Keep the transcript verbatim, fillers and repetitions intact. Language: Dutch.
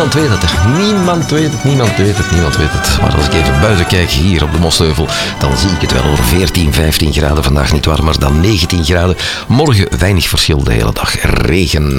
Niemand weet het, niemand weet het, niemand weet het, niemand weet het. Maar als ik even buiten kijk hier op de Mostheuvel, dan zie ik het wel over veertien, vijftien graden. Vandaag niet warmer dan negentien graden. Morgen weinig verschil de hele dag. Regen.